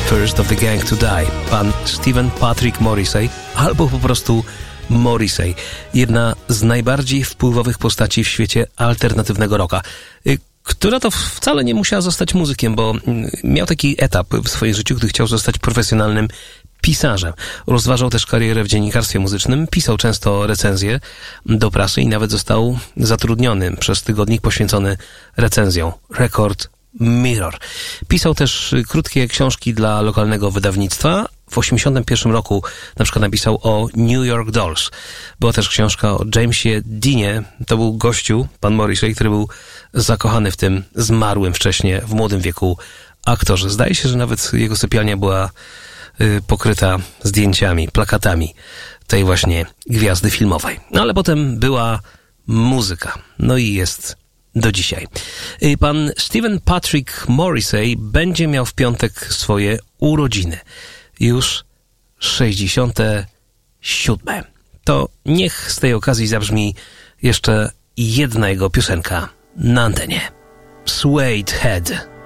First of the Gang to Die. Pan Stephen Patrick Morrissey, albo po prostu Morrissey. Jedna z najbardziej wpływowych postaci w świecie alternatywnego rocka, która to wcale nie musiała zostać muzykiem, bo miał taki etap w swoim życiu, gdy chciał zostać profesjonalnym pisarzem. Rozważał też karierę w dziennikarstwie muzycznym, pisał często recenzje do prasy i nawet został zatrudniony przez tygodnik poświęcony recenzjom Record Mirror. Pisał też krótkie książki dla lokalnego wydawnictwa. W 1981 roku na przykład napisał o New York Dolls. Była też książka o Jamesie Deanie. To był gościu, pan Morrissey, który był zakochany w tym zmarłym wcześnie, w młodym wieku aktorze. Zdaje się, że nawet jego sypialnia była pokryta zdjęciami, plakatami tej właśnie gwiazdy filmowej. No ale potem była muzyka. No i jest do dzisiaj. Pan Stephen Patrick Morrissey będzie miał w piątek swoje urodziny. Już 67. To niech z tej okazji zabrzmi jeszcze jedna jego piosenka na antenie. Suede Head.